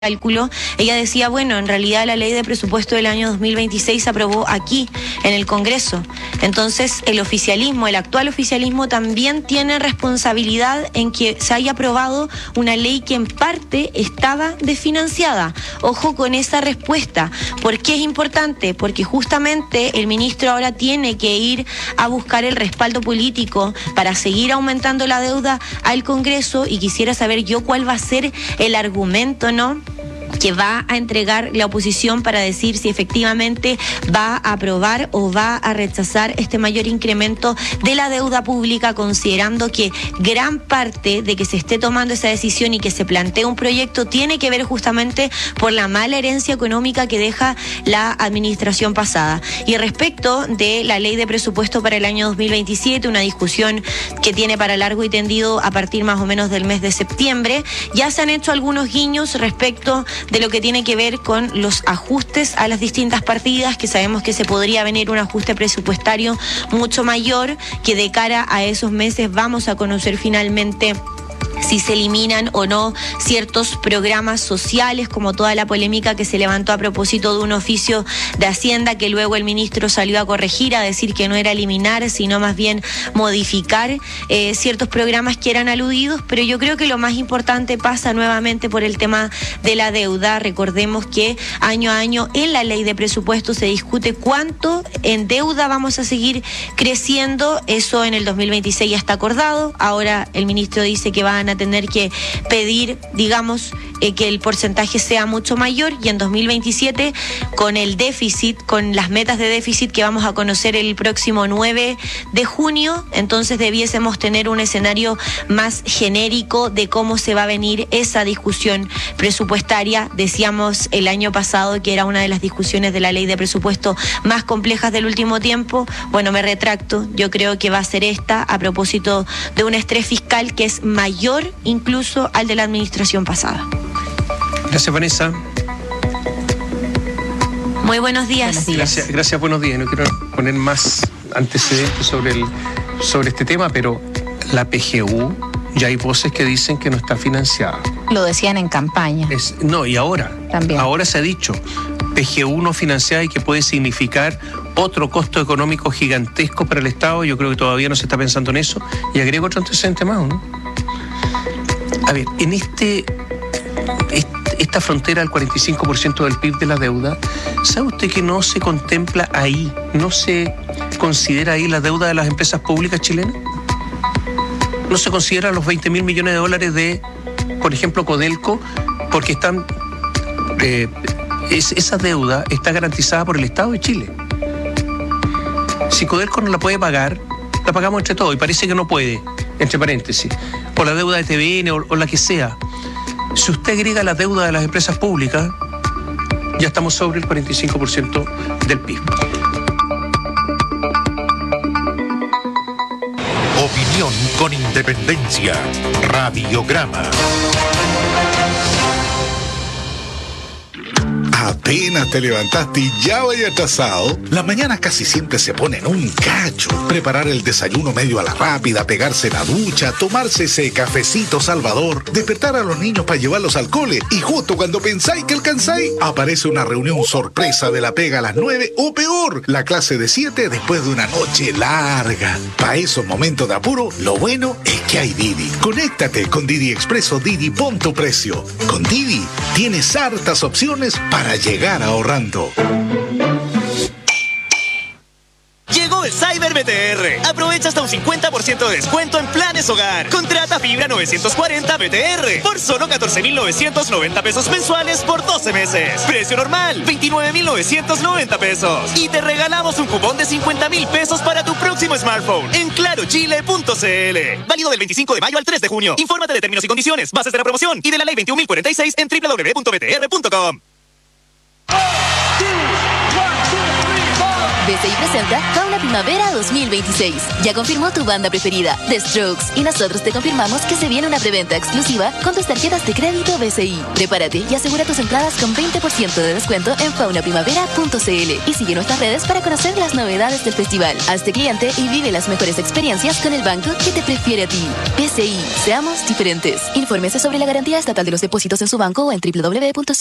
cálculo, ella decía, bueno, en realidad la ley de presupuesto del año 2026 se aprobó aquí, en el Congreso. Entonces, el actual oficialismo también tiene responsabilidad en que se haya aprobado una ley que en parte estaba desfinanciada. Ojo con esa respuesta. ¿Por qué es importante? Porque justamente el ministro ahora tiene que ir a buscar el respaldo político para seguir aumentando la deuda al Congreso, y quisiera saber yo cuál va a ser el argumento, ¿no?, que va a entregar la oposición para decir si efectivamente va a aprobar o va a rechazar este mayor incremento de la deuda pública, considerando que gran parte de que se esté tomando esa decisión y que se plantee un proyecto tiene que ver justamente por la mala herencia económica que deja la administración pasada. Y respecto de la ley de presupuesto para el año 2027, una discusión que tiene para largo y tendido a partir más o menos del mes de septiembre, ya se han hecho algunos guiños respecto de lo que tiene que ver con los ajustes a las distintas partidas, que sabemos que se podría venir un ajuste presupuestario mucho mayor, que de cara a esos meses vamos a conocer finalmente si se eliminan o no ciertos programas sociales, como toda la polémica que se levantó a propósito de un oficio de Hacienda que luego el ministro salió a corregir, a decir que no era eliminar, sino más bien modificar ciertos programas que eran aludidos. Pero yo creo que lo más importante pasa nuevamente por el tema de la deuda. Recordemos que año a año en la ley de presupuesto se discute cuánto en deuda vamos a seguir creciendo. Eso en el 2026 ya está acordado. Ahora el ministro dice que van a tener que pedir, digamos, que el porcentaje sea mucho mayor, y en 2027 con el déficit, con las metas de déficit que vamos a conocer el próximo 9 de junio, entonces debiésemos tener un escenario más genérico de cómo se va a venir esa discusión presupuestaria. Decíamos el año pasado que era una de las discusiones de la ley de presupuesto más complejas del último tiempo. Bueno, me retracto, yo creo que va a ser esta, a propósito de un estrés fiscal que es mayor incluso al de la administración pasada. Gracias, Vanessa. Muy buenos días. Gracias, buenos días. No quiero poner más antecedentes sobre este tema, pero la PGU, ya hay voces que dicen que no está financiada. Lo decían en campaña. Y ahora. También. Ahora se ha dicho PGU no financiada, y que puede significar otro costo económico gigantesco para el Estado. Yo creo que todavía no se está pensando en eso. Y agrego otro antecedente más, ¿no? A ver, en esta frontera del 45% del PIB de la deuda, ¿sabe usted que no se contempla ahí, no se considera ahí la deuda de las empresas públicas chilenas? No se considera los 20.000 millones de dólares de, por ejemplo, Codelco, porque esa deuda está garantizada por el Estado de Chile. Si Codelco no la puede pagar, la pagamos entre todos, y parece que no puede, entre paréntesis, por la deuda de TVN o la que sea. Si usted agrega la deuda de las empresas públicas, ya estamos sobre el 45% del PIB. Opinión con independencia. Radiograma. Apenas te levantaste y ya vaya atrasado. Las mañanas casi siempre se ponen un cacho. Preparar el desayuno medio a la rápida, pegarse la ducha, tomarse ese cafecito salvador, despertar a los niños para llevarlos al cole, y justo cuando pensáis que alcanzáis, aparece una reunión sorpresa de la pega a las 9, o peor, la clase de 7 después de una noche larga. Para esos momentos de apuro, lo bueno es que hay Didi. Conéctate con Didi Expreso. Didi, pon tu precio. Con Didi tienes hartas opciones para llegar ahorrando. Llegó el Cyber BTR. Aprovecha hasta un 50% de descuento en planes hogar. Contrata fibra 940 BTR por solo 14.990 pesos mensuales por 12 meses. Precio normal, 29.990 pesos. Y te regalamos un cupón de 50.000 pesos para tu próximo smartphone en clarochile.cl. Válido del 25 de mayo al 3 de junio. Infórmate de términos y condiciones, bases de la promoción y de la ley 21.046 en www.btr.com. BCI presenta Fauna Primavera 2026. Ya confirmó tu banda preferida, The Strokes, y nosotros te confirmamos que se viene una preventa exclusiva con tus tarjetas de crédito BCI. Prepárate y asegura tus entradas con 20% de descuento en faunaprimavera.cl y sigue nuestras redes para conocer las novedades del festival. Hazte cliente y vive las mejores experiencias con el banco que te prefiere a ti. BCI, seamos diferentes. Infórmese sobre la garantía estatal de los depósitos en su banco o en www.cl.